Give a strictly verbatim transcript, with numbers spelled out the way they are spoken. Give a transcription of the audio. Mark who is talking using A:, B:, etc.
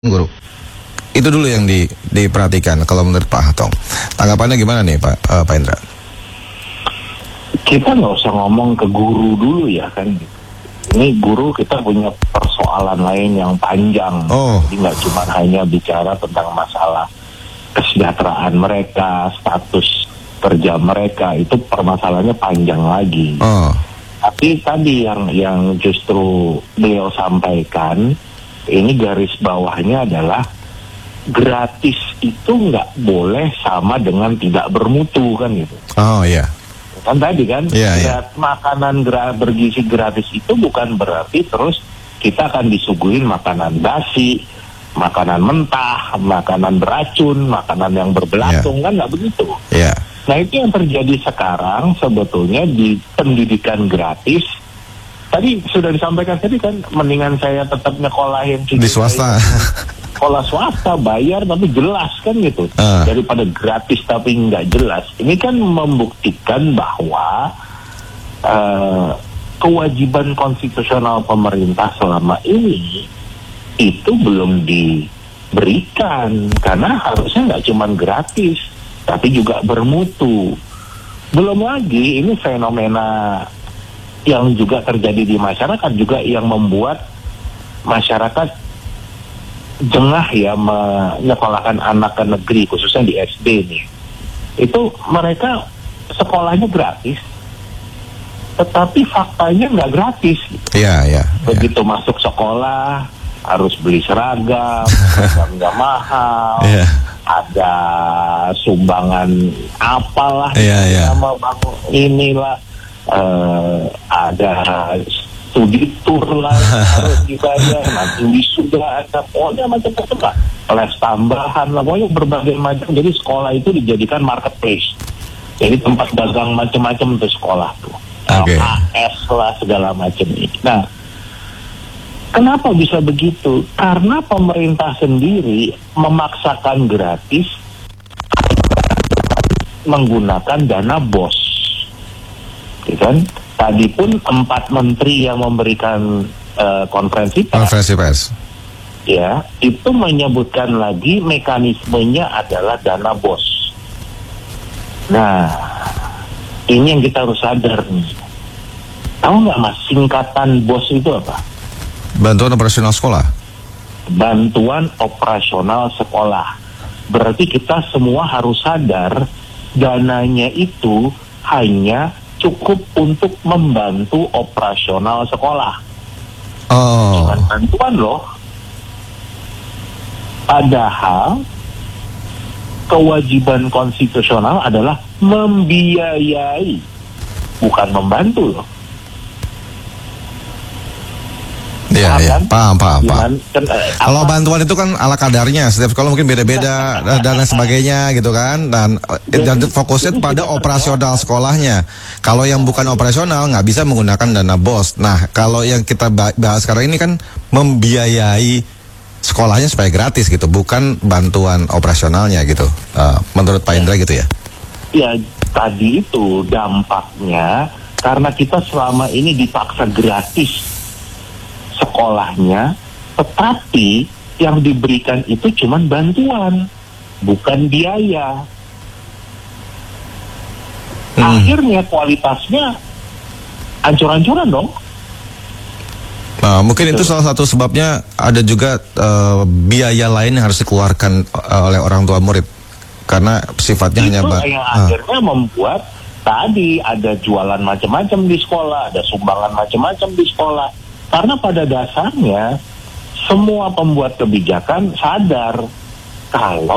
A: Guru. Itu dulu yang di, diperhatikan kalau menurut Pak Hatong. Tanggapannya gimana nih Pak uh, Pak Indra?
B: Kita nggak usah ngomong ke guru dulu ya kan. Ini guru kita punya persoalan lain yang panjang.
A: Oh.
B: Jadi nggak cuma hanya bicara tentang masalah kesejahteraan mereka, status kerja mereka, itu permasalahannya panjang lagi.
A: Oh.
B: Tapi tadi yang yang justru beliau sampaikan, ini garis bawahnya adalah gratis itu nggak boleh sama dengan tidak bermutu kan gitu.
A: Oh iya.
B: Kan tadi kan,
A: yeah,
B: yeah. makanan gra- bergizi gratis itu bukan berarti terus kita akan disuguhin makanan basi, makanan mentah, makanan beracun, makanan yang berbelatung, yeah. kan nggak begitu.
A: Yeah.
B: Nah itu yang terjadi sekarang sebetulnya di pendidikan gratis. Tadi sudah disampaikan tadi kan, mendingan saya tetap nyekolahin
A: di swasta.
B: Sekolah swasta bayar tapi jelas kan gitu, uh. daripada gratis tapi nggak jelas. Ini kan membuktikan bahwa uh, kewajiban konstitusional pemerintah selama ini itu belum diberikan, karena harusnya nggak cuma gratis tapi juga bermutu. Belum lagi ini fenomena yang juga terjadi di masyarakat juga yang membuat masyarakat jengah ya menyekolahkan anak ke negeri, khususnya di S D nih. Itu mereka sekolahnya gratis, tetapi faktanya nggak gratis.
A: Iya, iya.
B: Begitu ya. Masuk sekolah harus beli seragam, seragam nggak mahal, ya. Ada sumbangan apalah,
A: ya, ya.
B: Sama bang inilah, uh, ada studi tour lah harus dibayar, nanti wisuda ada, pokoknya macam-macam lah, les tambahan lah, pokoknya berbagai macam. Jadi sekolah itu dijadikan marketplace, jadi tempat dagang macam-macam untuk sekolah tuh,
A: okay.
B: A S lah segala macam ini. Nah, kenapa bisa begitu? Karena pemerintah sendiri memaksakan gratis menggunakan dana bos, gitu kan? Tadi pun empat menteri yang memberikan uh, konferensi pers,
A: konferensi pers,
B: ya, itu menyebutkan lagi mekanismenya adalah dana bos. Nah, ini yang kita harus sadar nih. Tahu nggak Mas, singkatan bos itu apa?
A: Bantuan operasional sekolah.
B: Bantuan operasional sekolah. Berarti kita semua harus sadar dananya itu hanya cukup untuk membantu operasional sekolah.
A: Oh.
B: Bukan bantuan loh. Padahal kewajiban konstitusional adalah membiayai, bukan membantu loh.
A: Iya, iya, paham, paham, paham.
B: Kan, eh,
A: kalau bantuan itu kan ala kadarnya, setiap sekolah mungkin beda-beda dan lain sebagainya gitu kan, dan, dan fokusnya pada operasional sekolahnya. Kalau yang bukan operasional nggak bisa menggunakan dana bos. Nah, kalau yang kita bahas sekarang ini kan membiayai sekolahnya supaya gratis gitu, bukan bantuan operasionalnya gitu. Uh, menurut Pak Indra gitu ya?
B: Ya, tadi itu dampaknya karena kita selama ini dipaksa gratis sekolahnya, tetapi yang diberikan itu cuma bantuan, bukan biaya. Hmm. Akhirnya kualitasnya ancur-ancuran dong.
A: Nah, mungkin itu salah satu sebabnya ada juga uh, biaya lain yang harus dikeluarkan uh, oleh orang tua murid, karena sifatnya
B: itu
A: hanya
B: yang
A: uh.
B: akhirnya membuat tadi ada jualan macam-macam di sekolah, ada sumbangan macam-macam di sekolah. Karena pada dasarnya semua pembuat kebijakan sadar kalau